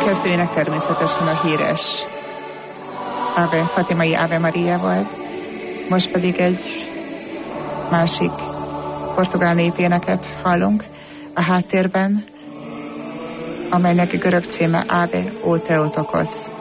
kezdőjének természetesen a híres fatimai Ave Maria volt. Most pedig egy másik portugál népéneket hallunk a háttérben, amelynek görög címe Ave o Theotokos.